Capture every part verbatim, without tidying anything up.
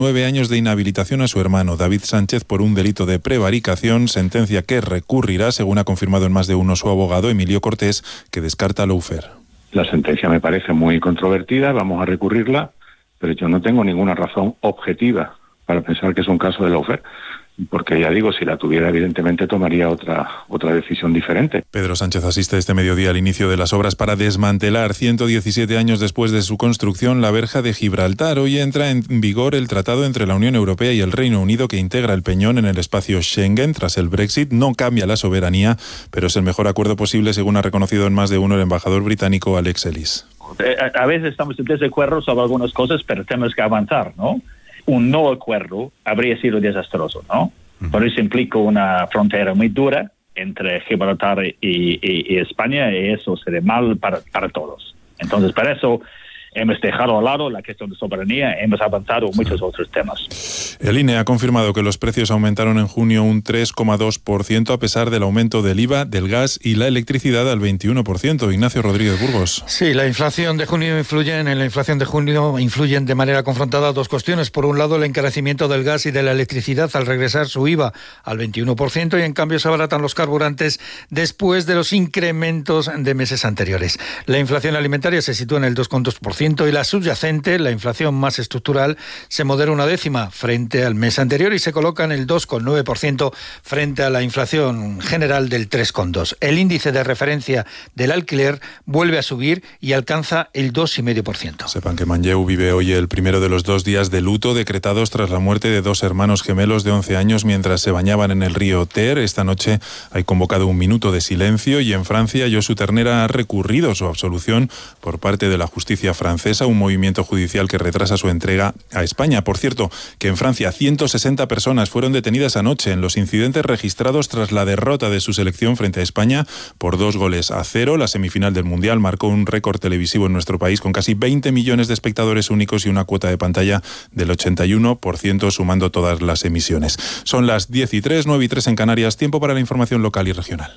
Nueve años de inhabilitación a su hermano David Sánchez por un delito de prevaricación, sentencia que recurrirá, según ha confirmado en más de uno su abogado Emilio Cortés, que descarta lawfare. La sentencia me parece muy controvertida, vamos a recurrirla, pero yo no tengo ninguna razón objetiva para pensar que es un caso de lawfare. Porque ya digo, si la tuviera, evidentemente tomaría otra otra decisión diferente. Pedro Sánchez asiste este mediodía al inicio de las obras para desmantelar, ciento diecisiete años después de su construcción, la verja de Gibraltar. Hoy entra en vigor el tratado entre la Unión Europea y el Reino Unido que integra el Peñón en el espacio Schengen. Tras el Brexit no cambia la soberanía, pero es el mejor acuerdo posible, según ha reconocido en más de uno el embajador británico Alex Ellis. A veces estamos en desacuerdo sobre algunas cosas, pero tenemos que avanzar, ¿no? Un no acuerdo habría sido desastroso, ¿no? Uh-huh. Por eso implica una frontera muy dura entre Gibraltar y, y, y España, y eso sería mal para, para todos. Entonces, para eso hemos dejado a lado la cuestión de soberanía, hemos avanzado en muchos otros temas. El I N E ha confirmado que los precios aumentaron en junio un tres coma dos por ciento a pesar del aumento del I V A, del gas y la electricidad al veintiuno por ciento. Ignacio Rodríguez Burgos. Sí, la inflación de junio influyen, en la inflación de junio influyen de manera confrontada dos cuestiones. Por un lado, el encarecimiento del gas y de la electricidad al regresar su I V A al veintiuno por ciento, y en cambio se abaratan los carburantes después de los incrementos de meses anteriores. La inflación alimentaria se sitúa en el dos coma dos por ciento y la subyacente, la inflación más estructural, se modera una décima frente al mes anterior y se coloca en el dos coma nueve por ciento frente a la inflación general del tres coma dos por ciento. El índice de referencia del alquiler vuelve a subir y alcanza el dos coma cinco por ciento. Sepan que Manlleu vive hoy el primero de los dos días de luto decretados tras la muerte de dos hermanos gemelos de once años mientras se bañaban en el río Ter. Esta noche hay convocado un minuto de silencio y en Francia Josu Ternera ha recurrido su absolución por parte de la justicia francesa. Francesa, un movimiento judicial que retrasa su entrega a España. Por cierto, que en Francia ciento sesenta personas fueron detenidas anoche en los incidentes registrados tras la derrota de su selección frente a España por dos goles a cero. La semifinal del Mundial marcó un récord televisivo en nuestro país con casi veinte millones de espectadores únicos y una cuota de pantalla del ochenta y uno por ciento sumando todas las emisiones. Son las diez y tres, nueve y tres en Canarias. Tiempo para la información local y regional.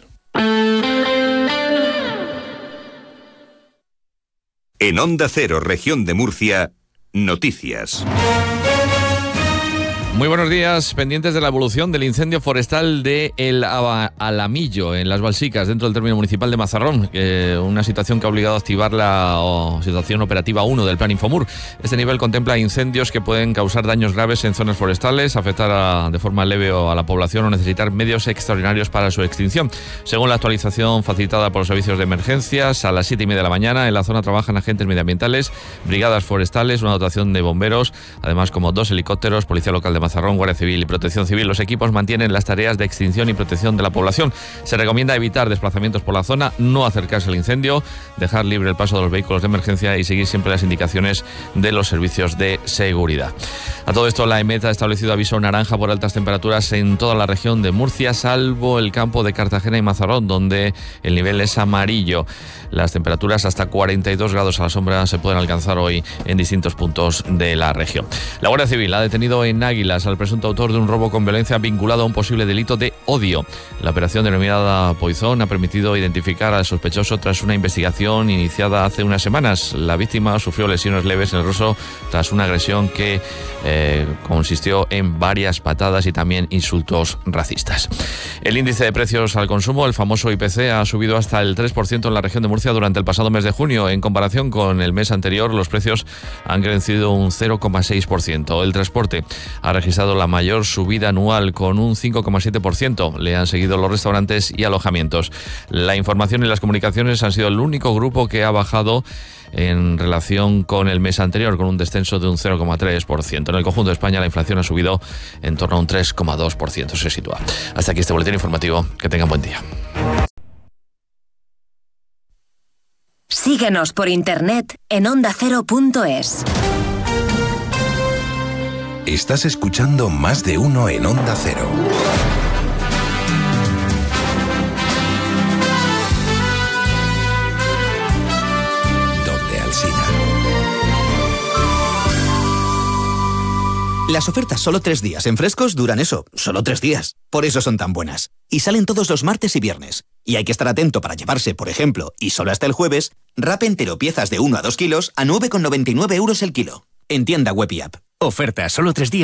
En Onda Cero, Región de Murcia, noticias. Muy buenos días, pendientes de la evolución del incendio forestal de El Alamillo, en Las Balsicas, dentro del término municipal de Mazarrón, eh, una situación que ha obligado a activar la oh, situación operativa uno del Plan Infomur. Este nivel contempla incendios que pueden causar daños graves en zonas forestales, afectar a, de forma leve a la población o necesitar medios extraordinarios para su extinción. Según la actualización facilitada por los servicios de emergencias, a las siete y media de la mañana en la zona trabajan agentes medioambientales, brigadas forestales, una dotación de bomberos, además como dos helicópteros, policía local de Mazarrón, Guardia Civil y Protección Civil. Los equipos mantienen las tareas de extinción y protección de la población. Se recomienda evitar desplazamientos por la zona, no acercarse al incendio, dejar libre el paso de los vehículos de emergencia y seguir siempre las indicaciones de los servicios de seguridad. A todo esto, la EMET ha establecido aviso naranja por altas temperaturas en toda la región de Murcia, salvo el campo de Cartagena y Mazarrón, donde el nivel es amarillo. Las temperaturas hasta cuarenta y dos grados a la sombra se pueden alcanzar hoy en distintos puntos de la región. La Guardia Civil ha detenido en Águilas al presunto autor de un robo con violencia vinculado a un posible delito de odio. La operación denominada Poizón ha permitido identificar al sospechoso tras una investigación iniciada hace unas semanas. La víctima sufrió lesiones leves en el rostro tras una agresión que eh, consistió en varias patadas y también insultos racistas. El índice de precios al consumo, el famoso I P C, ha subido hasta el tres por ciento en la región de Murcia durante el pasado mes de junio. En comparación con el mes anterior, los precios han crecido un cero coma seis por ciento. El transporte ha registrado la mayor subida anual con un cinco coma siete por ciento. Le han seguido los restaurantes y alojamientos. La información y las comunicaciones han sido el único grupo que ha bajado en relación con el mes anterior, con un descenso de un cero coma tres por ciento. En el conjunto de España la inflación ha subido en torno a un tres coma dos por ciento, se sitúa. Hasta aquí este boletín informativo. Que tengan buen día. Síguenos por internet en onda cero punto es. Estás escuchando Más de Uno en Onda Cero. Donde Alsina. Las ofertas solo tres días en Frescos duran eso, solo tres días. Por eso son tan buenas. Y salen todos los martes y viernes. Y hay que estar atento para llevarse, por ejemplo, y solo hasta el jueves, wrap entero piezas de uno a dos kilos a nueve con noventa y nueve euros el kilo. En tienda web y app. Oferta, solo tres días.